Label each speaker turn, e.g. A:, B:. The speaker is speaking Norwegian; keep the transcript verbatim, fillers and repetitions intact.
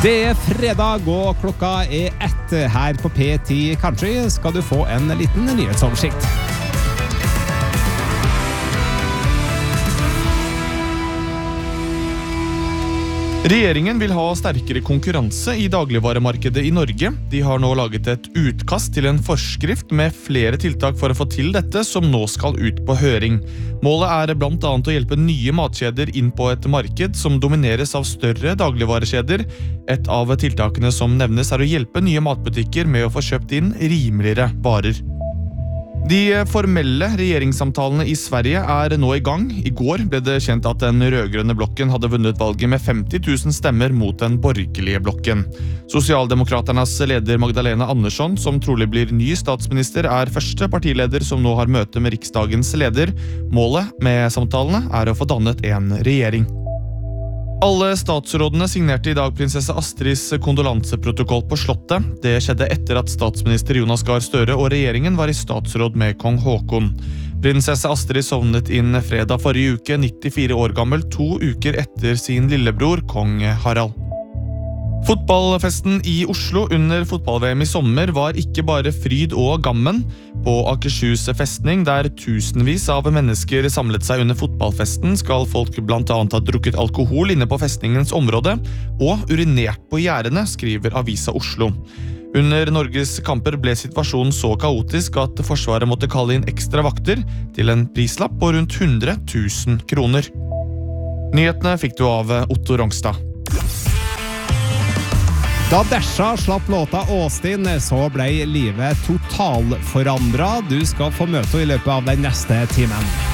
A: Det er fredag, og klokka er ett her på P ti Country. Skal du få en liten nyhetsoversikt.
B: Regjeringen vil ha sterkere konkurranse i dagligvaremarkedet i Norge. De har nå laget et utkast til en forskrift med flere tiltak for å få til dette, som nå skal ut på høring. Målet er blant annet å hjelpe nye matkjeder inn på et marked som domineres av større dagligvarekjeder. Et av tiltakene som nevnes er å hjelpe nye matbutikker med å få kjøpt inn rimeligere varer. De formelle regjeringssamtalene i Sverige er nå i gang. I går ble det kjent at den rødgrønne blokken hadde vunnet valget med femti tusen stemmer mot den borgerlige blokken. Sosialdemokraternas leder Magdalena Andersson, som trolig blir ny statsminister, er første partileder som nå har møte med riksdagens leder. Målet med samtalene er å få dannet en regjering. Alle statsrådene signerte i dag prinsesse Astrids kondolanseprotokoll på slottet. Det skjedde etter at statsminister Jonas Gahr Støre og regjeringen var i statsråd med kong Håkon. Prinsesse Astrid sovnet inn fredag forrige uke, nittifire år gammel, to uker etter sin lillebror, kong Harald. Fotballfesten i Oslo under fotball-V M i sommer var ikke bare fryd og gammen. På Akershus festning, der tusenvis av mennesker samlet seg under fotballfesten, skal folk blant annet ha drukket alkohol inne på festningens område og urinert på gjerdene, skriver Avisa Oslo. Under Norges kamper ble situasjonen så kaotisk at Forsvaret måtte kalle inn ekstra vakter til en prislapp på rundt hundre tusen kroner. Nyhetene fikk du av Otto Rongstad.
A: Da Desha slapp låta Austin, så ble livet totalforandret. Du skal få møte i løpet av den neste timen.